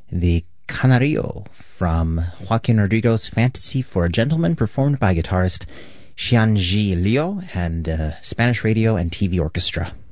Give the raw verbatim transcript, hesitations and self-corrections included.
the Canario from Joaquin Rodrigo's Fantasy for a Gentleman, performed by guitarist Xianji Liu and uh, Spanish Radio and T V Orchestra.